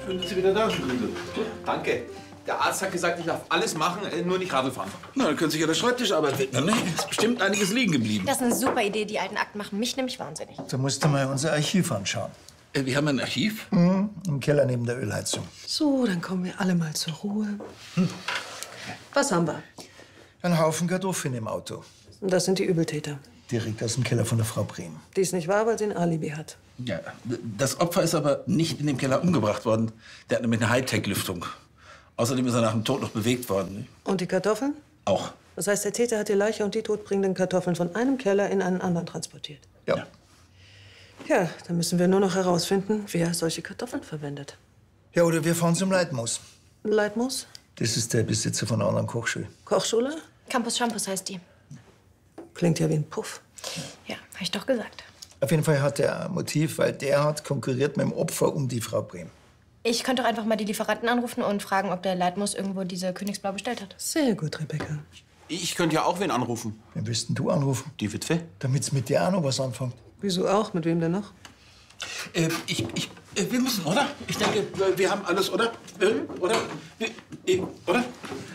Schön, dass Sie wieder da sind, Grüße. Danke. Der Arzt hat gesagt, ich darf alles machen, nur nicht Radl fahren. Na, dann können Sie sich ja der Schreibtischarbeit widmen, ne? Ist bestimmt einiges liegen geblieben. Das ist eine super Idee. Die alten Akten machen mich nämlich wahnsinnig. Da musst du mal unser Archiv anschauen. Wir haben ein Archiv? Im Keller neben der Ölheizung. So, dann kommen wir alle mal zur Ruhe. Was haben wir? Ein Haufen Kartoffeln im Auto. Und das sind die Übeltäter. Direkt aus dem Keller von der Frau Brehm. Dies nicht wahr, weil sie ein Alibi hat. Ja, das Opfer ist aber nicht in dem Keller umgebracht worden. Der hat nämlich eine Hightech-Lüftung. Außerdem ist er nach dem Tod noch bewegt worden. Ne? Und die Kartoffeln? Auch. Das heißt, der Täter hat die Leiche und die todbringenden Kartoffeln von einem Keller in einen anderen transportiert. Ja. Ja, dann müssen wir nur noch herausfinden, wer solche Kartoffeln verwendet. Ja, oder wir fahren zum Leitmoos. Leitmoos? Das ist der Besitzer von einer anderen Kochschule. Kochschule? Campus Shampoos heißt die. Klingt ja wie ein Puff. Ja, hab ich doch gesagt. Auf jeden Fall hat er ein Motiv, weil der hat konkurriert mit dem Opfer um die Frau Brehm. Ich könnte doch einfach mal die Lieferanten anrufen und fragen, ob der Leitmoos irgendwo diese Königsblau bestellt hat. Sehr gut, Rebecca. Ich könnte ja auch wen anrufen. Wen willst denn du anrufen? Die Witwe. Damit's mit dir auch noch was anfängt. Wieso auch? Mit wem denn noch? Wir müssen, oder? Ich denke, wir haben alles, oder? Oder? Oder?